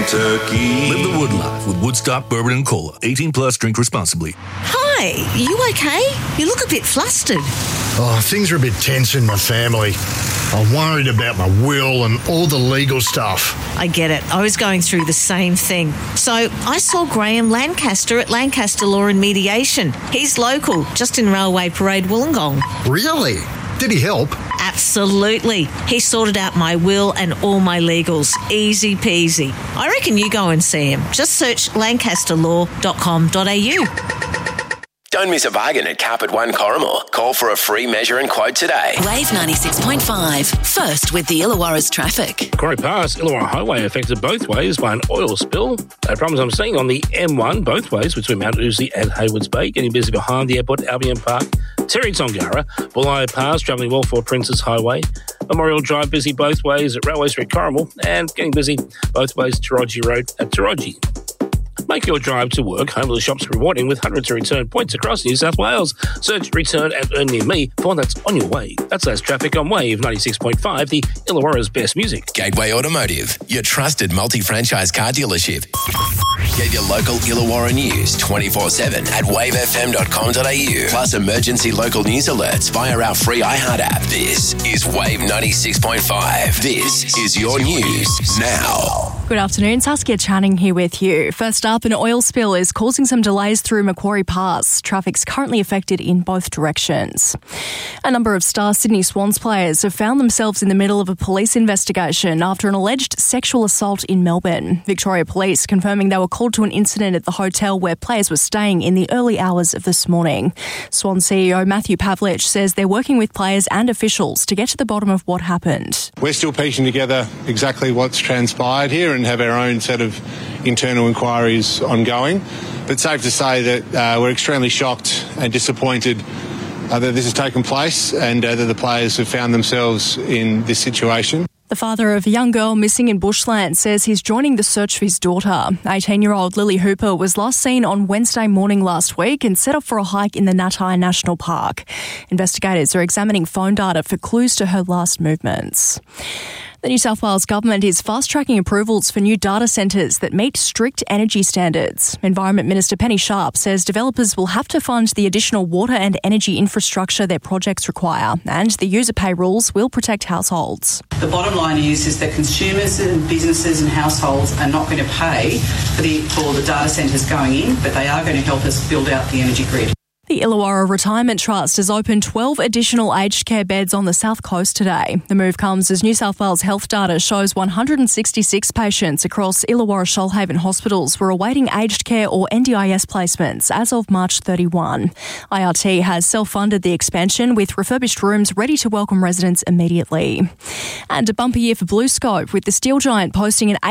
Kentucky. Live the wood life with Woodstock Bourbon and Cola. 18 plus, drink responsibly. Hi, you okay? You look a bit flustered. Oh, things are a bit tense in my family. I'm worried about my will and all the legal stuff. I get it. I was going through the same thing. So I saw Graham Lancaster at Lancaster Law and Mediation. He's local, just in Railway Parade, Wollongong. Really? Did he help? Absolutely. He sorted out my will and all my legals. Easy peasy. I reckon you go and see him. Just search lancasterlaw.com.au. Don't miss a bargain at Carpet One Corrimal. Call for a free measure and quote today. Wave 96.5. First with the Illawarra's traffic. Quarry Pass, Illawarra Highway affected both ways by an oil spill. Problems I'm seeing on the M1 both ways between Mount Uzi and Haywards Bay. Getting busy behind the airport, Albion Park, Terry Tongara, Bulaya Pass, travelling well for Princes Highway. Memorial Drive busy both ways at Railway Street Corrimal, and getting busy both ways Taroji Road at Taroji. Make your drive to work home of the shops rewarding with hundreds of return points across New South Wales. Search Return and Earn Near Me for that's on your way. That's less traffic on Wave 96.5, the Illawarra's best music. Gateway Automotive, your trusted multi-franchise car dealership. Get your local Illawarra news 24/7 at wavefm.com.au. Plus emergency local news alerts via our free iHeart app. This is Wave 96.5. This is your news now. Good afternoon, Saskia Channing here with you. First up, an oil spill is causing some delays through Macquarie Pass. Traffic's currently affected in both directions. A number of Star Sydney Swans players have found themselves in the middle of a police investigation after an alleged sexual assault in Melbourne. Victoria Police confirming they were called to an incident at the hotel where players were staying in the early hours of this morning. Swan CEO Matthew Pavlich says they're working with players and officials to get to the bottom of what happened. We're still piecing together exactly what's transpired here and have our own set of internal inquiries ongoing. But safe to say that we're extremely shocked and disappointed that this has taken place and that the players have found themselves in this situation. The father of a young girl missing in bushland says he's joining the search for his daughter. 18-year-old Lily Hooper was last seen on Wednesday morning last week and set off for a hike in the Natai National Park. Investigators are examining phone data for clues to her last movements. The New South Wales Government is fast-tracking approvals for new data centres that meet strict energy standards. Environment Minister Penny Sharp says developers will have to fund the additional water and energy infrastructure their projects require, and the user pay rules will protect households. The bottom line is that consumers and businesses and households are not going to pay for the data centres going in, but they are going to help us build out the energy grid. The Illawarra Retirement Trust has opened 12 additional aged care beds on the South Coast today. The move comes as New South Wales health data shows 166 patients across Illawarra Shoalhaven hospitals were awaiting aged care or NDIS placements as of March 31. IRT has self-funded the expansion with refurbished rooms ready to welcome residents immediately. And a bumper year for BlueScope, with the steel giant posting an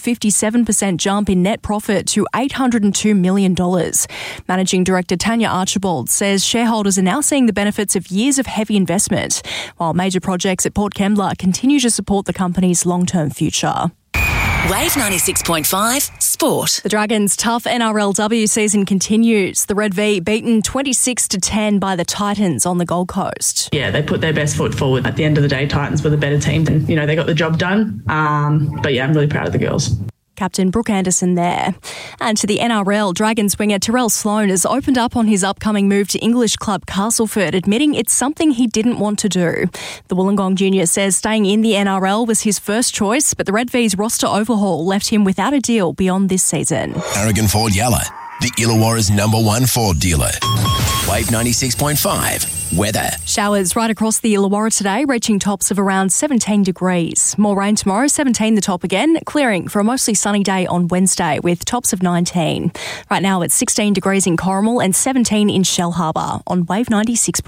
857% jump in net profit to $802 million. Managing Director Tanya Archibald says shareholders are now seeing the benefits of years of heavy investment, while major projects at Port Kembla continue to support the company's long-term future. Wave 96.5 Sport. The Dragons' tough NRLW season continues. The Red V beaten 26-10 by the Titans on the Gold Coast. Yeah, they put their best foot forward. At the end of the day, Titans were the better team, and they got the job done. But yeah, I'm really proud of the girls. Captain Brooke Anderson there. And to the NRL, Dragons winger Terrell Sloan has opened up on his upcoming move to English club Castleford, admitting it's something he didn't want to do. The Wollongong junior says staying in the NRL was his first choice, but the Red V's roster overhaul left him without a deal beyond this season. Aragon Ford Yalla, the Illawarra's #1 Ford dealer. Wave 96.5. Weather. Showers right across the Illawarra today, reaching tops of around 17 degrees. More rain tomorrow, 17 the top again, clearing for a mostly sunny day on Wednesday with tops of 19. Right now it's 16 degrees in Corrimal and 17 in Shell Harbour on Wave 96.